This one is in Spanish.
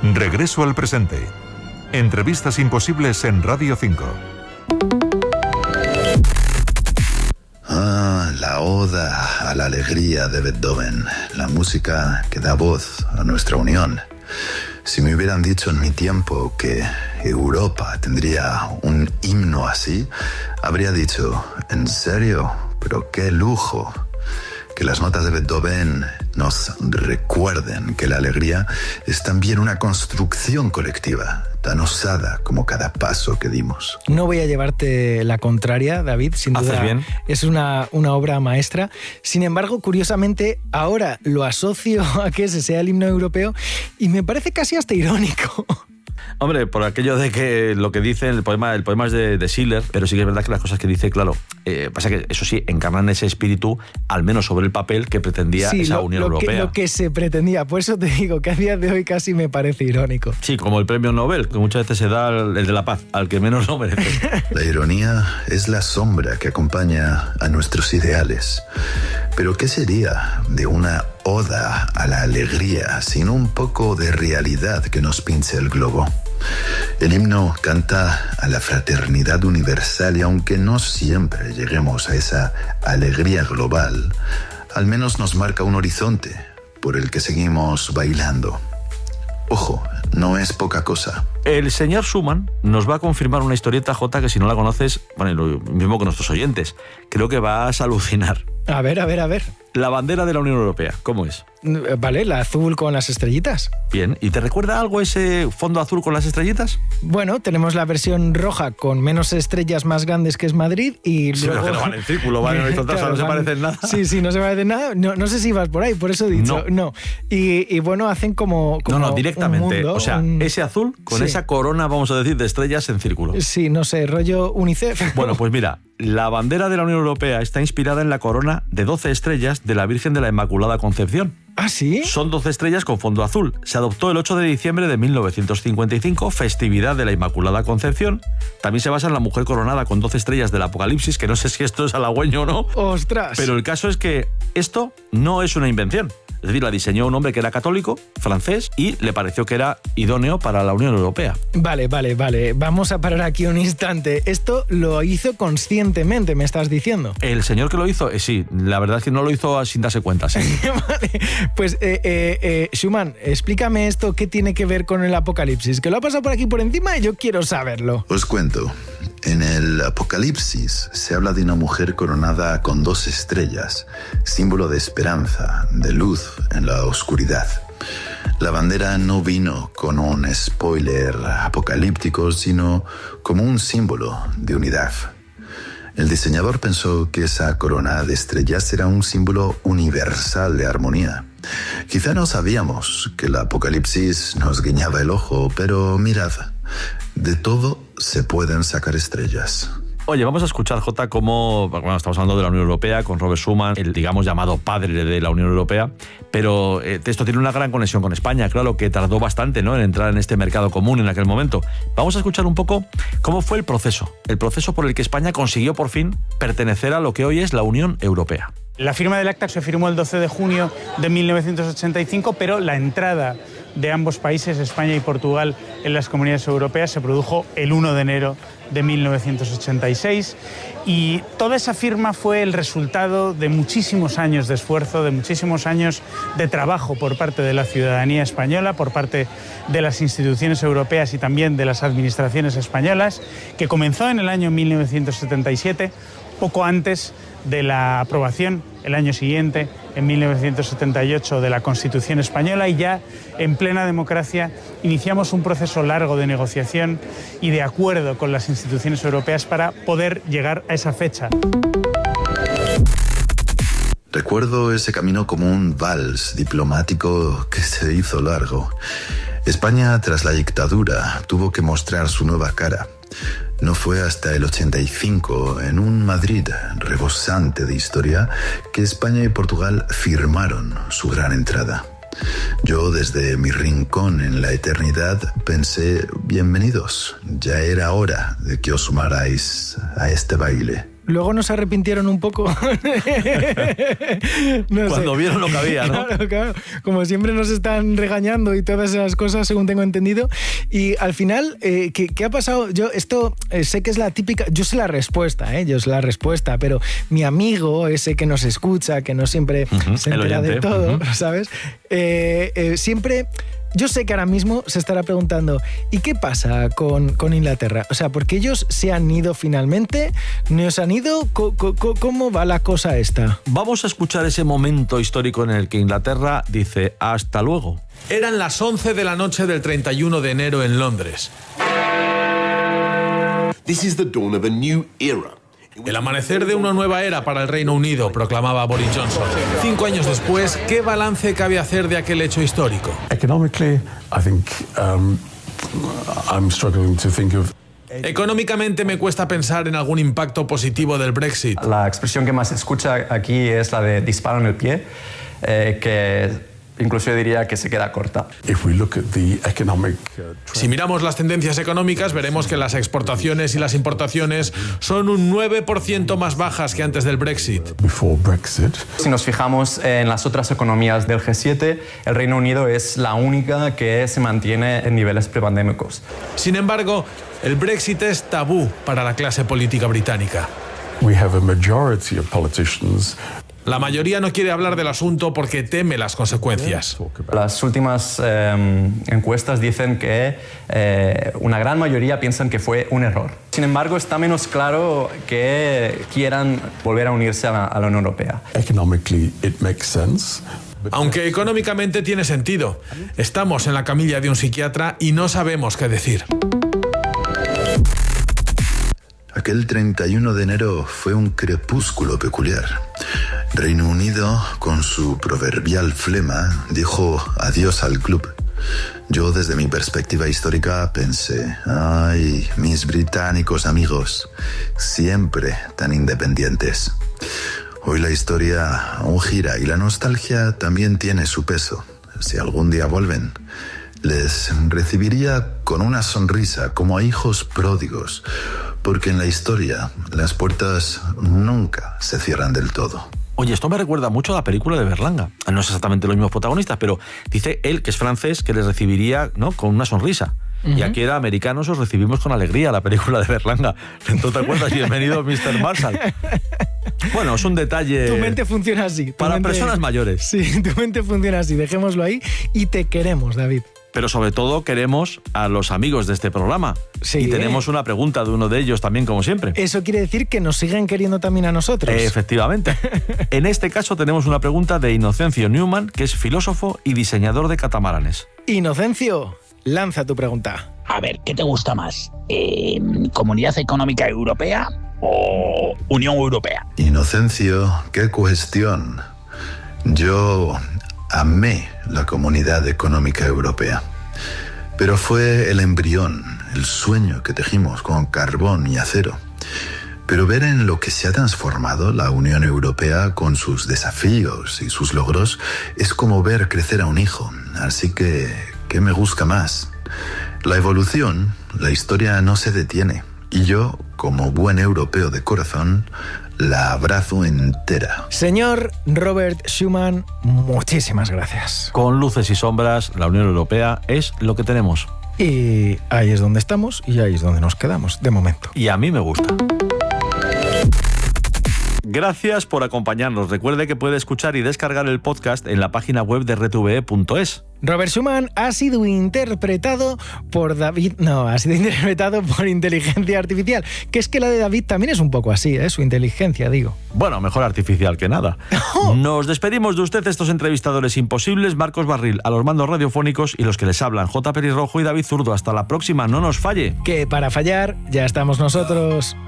Regreso al presente. Entrevistas imposibles en Radio 5. La oda a la alegría de Beethoven, la música que da voz a nuestra unión. Si me hubieran dicho en mi tiempo que Europa tendría un himno así, habría dicho, ¿en serio? Pero qué lujo. Que las notas de Beethoven nos recuerden que la alegría es también una construcción colectiva, tan osada como cada paso que dimos. No voy a llevarte la contraria, David, sin duda. Haces bien. Es una obra maestra. Sin embargo, curiosamente, ahora lo asocio a que ese sea el himno europeo y me parece casi hasta irónico. Hombre, por aquello de que lo que dice el poema es de Schiller, pero sí que es verdad que las cosas que dice, claro, pasa que eso sí, encarnan ese espíritu, al menos sobre el papel, que pretendía esa Unión Europea. Lo que se pretendía, por eso te digo que a día de hoy casi me parece irónico. Sí, como el premio Nobel, que muchas veces se da el de la paz, al que menos lo merece. La ironía es la sombra que acompaña a nuestros ideales. Pero ¿qué sería de una oda a la alegría sin un poco de realidad que nos pinche el globo? El himno canta a la fraternidad universal y aunque no siempre lleguemos a esa alegría global, al menos nos marca un horizonte por el que seguimos bailando. Ojo, no es poca cosa. El señor Schumann nos va a confirmar una historieta, Jota, que si no la conoces, bueno, lo mismo que nuestros oyentes, creo que vas a alucinar. A ver. La bandera de la Unión Europea, ¿cómo es? Vale, la azul con las estrellitas. Bien, ¿y te recuerda algo ese fondo azul con las estrellitas? Bueno, tenemos la versión roja con menos estrellas más grandes que es Madrid y sí, luego... pero que no van en círculo, van en claro, no se parecen nada. Sí, no se parecen nada. No sé si vas por ahí, por eso he dicho. No. Y bueno, hacen como no, directamente. Un mundo, o sea, ese azul con esa corona, vamos a decir, de estrellas en círculo. Sí, no sé, rollo UNICEF. Bueno, pues mira, la bandera de la Unión Europea está inspirada en la corona de 12 estrellas de la Virgen de la Inmaculada Concepción. ¿Ah, sí? Son 12 estrellas con fondo azul. Se adoptó el 8 de diciembre de 1955, festividad de la Inmaculada Concepción. También se basa en la mujer coronada con 12 estrellas del Apocalipsis, que no sé si esto es halagüeño o no. ¡Ostras! Pero el caso es que esto no es una invención. Es decir, la diseñó un hombre que era católico, francés, y le pareció que era idóneo para la Unión Europea. Vale. Vamos a parar aquí un instante. Esto lo hizo conscientemente, me estás diciendo. El señor que lo hizo, sí, la verdad es que no lo hizo sin darse cuenta, sí. Vale, pues Schumann, explícame esto, ¿qué tiene que ver con el Apocalipsis? Que lo ha pasado por aquí por encima y yo quiero saberlo. Os cuento. En el Apocalipsis se habla de una mujer coronada con 2 estrellas, símbolo de esperanza, de luz en la oscuridad. La bandera no vino con un spoiler apocalíptico, sino como un símbolo de unidad. El diseñador pensó que esa corona de estrellas era un símbolo universal de armonía. Quizá no sabíamos que el Apocalipsis nos guiñaba el ojo, pero mirad, de todo se pueden sacar estrellas. Oye, vamos a escuchar, Jota, cómo... Bueno, estamos hablando de la Unión Europea, con Robert Schuman, el, digamos, llamado padre de la Unión Europea, pero esto tiene una gran conexión con España, claro, que tardó bastante, ¿no?, en entrar en este mercado común en aquel momento. Vamos a escuchar un poco cómo fue el proceso por el que España consiguió por fin pertenecer a lo que hoy es la Unión Europea. La firma del acta se firmó el 12 de junio de 1985, pero la entrada de ambos países, España y Portugal, en las comunidades europeas se produjo el 1 de enero de 1986 y toda esa firma fue el resultado de muchísimos años de esfuerzo, de muchísimos años de trabajo por parte de la ciudadanía española, por parte de las instituciones europeas y también de las administraciones españolas, que comenzó en el año 1977, poco antes de la aprobación, el año siguiente, en 1978, de la Constitución española, y ya en plena democracia iniciamos un proceso largo de negociación y de acuerdo con las instituciones europeas para poder llegar a esa fecha. Recuerdo ese camino como un vals diplomático que se hizo largo. España, tras la dictadura, tuvo que mostrar su nueva cara. No fue hasta el 85, en un Madrid rebosante de historia, que España y Portugal firmaron su gran entrada. Yo, desde mi rincón en la eternidad, pensé, bienvenidos, ya era hora de que os sumarais a este baile. luego nos arrepintieron un poco. No Cuando sé. vieron lo que había, ¿no? Claro. Como siempre nos están regañando y todas esas cosas, según tengo entendido. Y al final, ¿qué ha pasado? Yo esto sé que es la típica... Yo sé la respuesta, pero mi amigo, ese que nos escucha, que no siempre se entera de todo, ¿sabes? Siempre... Yo sé que ahora mismo se estará preguntando, ¿y qué pasa con Inglaterra? O sea, ¿porque ellos se han ido finalmente? ¿No se han ido? ¿Cómo va la cosa esta? Vamos a escuchar ese momento histórico en el que Inglaterra dice hasta luego. Eran las 11 de la noche del 31 de enero en Londres. This is the dawn of a new era. El amanecer de una nueva era para el Reino Unido, proclamaba Boris Johnson. 5 años después, ¿qué balance cabe hacer de aquel hecho histórico? Economically, I think I'm struggling to think of. Económicamente me cuesta pensar en algún impacto positivo del Brexit. La expresión que más se escucha aquí es la de disparo en el pie, que incluso yo diría que se queda corta. If we look at the economic Si miramos las tendencias económicas, veremos que las exportaciones y las importaciones son un 9% más bajas que antes del Brexit. before Brexit, Si nos fijamos en las otras economías del G7, el Reino Unido es la única que se mantiene en niveles prepandémicos. Sin embargo, el Brexit es tabú para la clase política británica. we have a majority of politicians La mayoría no quiere hablar del asunto porque teme las consecuencias. talk about. Las últimas encuestas dicen que una gran mayoría piensan que fue un error. Sin embargo, está menos claro que quieran volver a unirse a la Unión Europea. Economically, it makes sense. But Aunque económicamente tiene sentido. Estamos en la camilla de un psiquiatra y no sabemos qué decir. Aquel 31 de enero fue un crepúsculo peculiar. Reino Unido, con su proverbial flema, dijo adiós al club. Yo, desde mi perspectiva histórica, pensé, ay, mis británicos amigos, siempre tan independientes. Hoy la historia aún gira y la nostalgia también tiene su peso. Si algún día vuelven, les recibiría con una sonrisa como a hijos pródigos, porque en la historia las puertas nunca se cierran del todo. Oye, esto me recuerda mucho a la película de Berlanga. No es exactamente los mismos protagonistas, pero dice él, que es francés, que les recibiría, ¿no?, con una sonrisa. Y aquí era americanos, os recibimos con alegría, la película de Berlanga. ¿No te acuerdas? Bienvenido, Mr. Marshall. Bueno, es un detalle... Tu mente funciona así. Para personas mayores. Sí, tu mente funciona así. Dejémoslo ahí y te queremos, David. Pero sobre todo queremos a los amigos de este programa. Sí. Y tenemos una pregunta de uno de ellos también, como siempre. Eso quiere decir que nos siguen queriendo también a nosotros. Efectivamente. En este caso tenemos una pregunta de Inocencio Newman, que es filósofo y diseñador de catamaranes. Inocencio, lanza tu pregunta. A ver, ¿qué te gusta más? ¿Comunidad Económica Europea o Unión Europea? Inocencio, qué cuestión. Yo amé la Comunidad Económica Europea, pero fue el embrión, el sueño que tejimos con carbón y acero. Pero ver en lo que se ha transformado la Unión Europea con sus desafíos y sus logros es como ver crecer a un hijo. Así que, ¿qué me gusta más? La evolución, la historia no se detiene. Y yo, como buen europeo de corazón, la abrazo entera. Señor Robert Schuman, muchísimas gracias. Con luces y sombras, la Unión Europea es lo que tenemos. Y ahí es donde estamos y ahí es donde nos quedamos, de momento. Y a mí me gusta. Gracias por acompañarnos. Recuerde que puede escuchar y descargar el podcast en la página web de rtve.es. Robert Schuman ha sido interpretado por David... No, ha sido interpretado por inteligencia artificial. Que es que la de David también es un poco así, ¿eh? Su inteligencia, digo. Bueno, mejor artificial que nada. Nos despedimos de usted, estos entrevistadores imposibles, Marcos Barril, a los mandos radiofónicos, y los que les hablan, J. Pelirrojo y David Zurdo. Hasta la próxima, no nos falle. Que para fallar ya estamos nosotros.